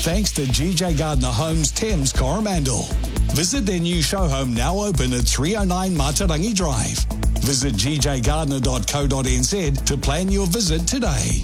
thanks to GJ Gardner Homes Thames Coromandel. Visit their new show home now open at 309 Matarangi Drive. Visit gjgardner.co.nz to plan your visit today.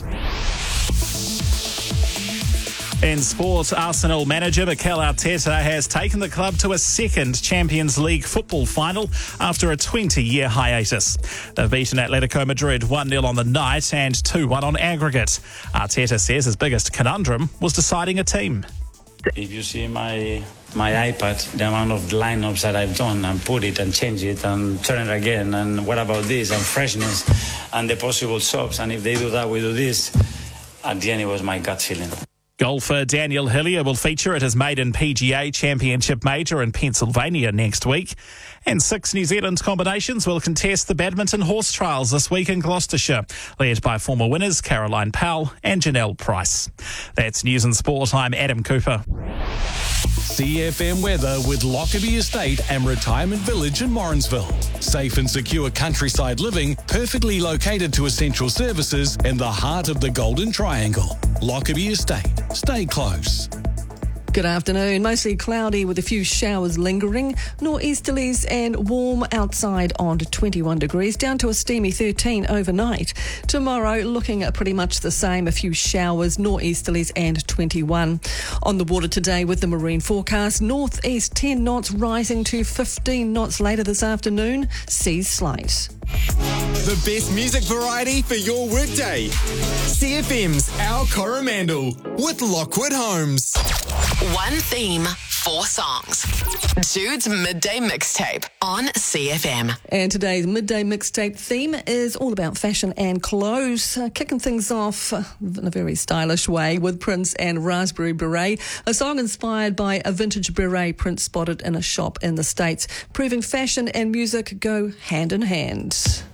In sport, Arsenal manager Mikel Arteta has taken the club to a second Champions League football final after a 20-year hiatus. They've beaten Atletico Madrid 1-0 on the night and 2-1 on aggregate. Arteta says his biggest conundrum was deciding a team. If you see my iPad, the amount of lineups that I've done and put it and change it and turn it again, and what about this and freshness and the possible subs, and if they do that, we do this. At the end, it was my gut feeling. Golfer Daniel Hillier will feature at his maiden PGA Championship major in Pennsylvania next week. And 6 New Zealand combinations will contest the badminton horse trials this week in Gloucestershire, led by former winners Caroline Powell and Janelle Price. That's News and Sport. I'm Adam Cooper. CFM weather with Lockerbie Estate and Retirement Village in Morrinsville. Safe and secure countryside living, perfectly located to essential services in the heart of the Golden Triangle. Lockerbie Estate. Stay close. Good afternoon. Mostly cloudy with a few showers lingering. Nor'easterlies and warm outside on 21 degrees, down to a steamy 13 overnight. Tomorrow, looking at pretty much the same. A few showers, nor'easterlies and 21. On the water today with the marine forecast, northeast 10 knots rising to 15 knots later this afternoon. Seas slight. The best music variety for your workday. CFM's Our Coromandel with Lockwood Homes. One theme, 4 songs. Jude's Midday Mixtape on CFM. And today's Midday Mixtape theme is all about fashion and clothes. Kicking things off in a very stylish way with Prince and Raspberry Beret, a song inspired by a vintage beret Prince spotted in a shop in the States, proving fashion and music go hand in hand.